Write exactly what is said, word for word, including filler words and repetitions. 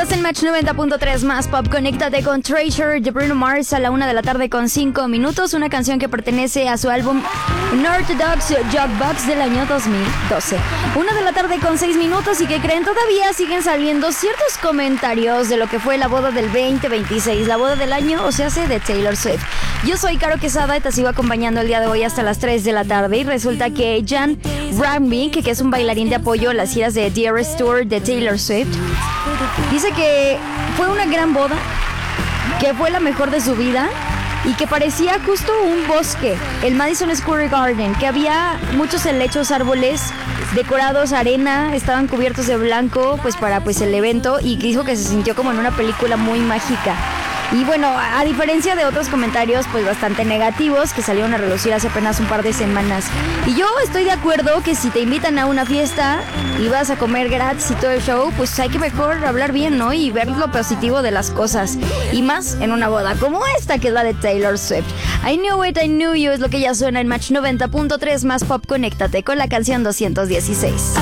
Estás en Match noventa punto tres más Pop. Conéctate con Treasure de Bruno Mars a la una de la tarde con cinco minutos. Una canción que pertenece a su álbum Unorthodox Jukebox del año dos mil doce. Una de la tarde con seis minutos. ¿Y que creen? Todavía siguen saliendo ciertos comentarios de lo que fue la boda del veinte veintiséis. La boda del año, o sea, de Taylor Swift. Yo soy Caro Quesada y te sigo acompañando el día de hoy hasta las tres de la tarde. Y resulta que Jan Rambik, que es un bailarín de apoyo a las giras de The Eras Tour de Taylor Swift, dice que fue una gran boda, que fue la mejor de su vida y que parecía justo un bosque, el Madison Square Garden, que había muchos helechos, árboles decorados, arena, estaban cubiertos de blanco pues para pues el evento, y que dijo que se sintió como en una película muy mágica. Y bueno, a diferencia de otros comentarios pues bastante negativos que salieron a relucir hace apenas un par de semanas. Y yo estoy de acuerdo que si te invitan a una fiesta y vas a comer gratis y todo el show, pues hay que mejor hablar bien, ¿no? Y ver lo positivo de las cosas. Y más en una boda como esta, que es la de Taylor Swift. I Knew It, I Knew You es lo que ya suena en Match noventa punto tres más Pop. Conéctate con la canción doscientos dieciséis.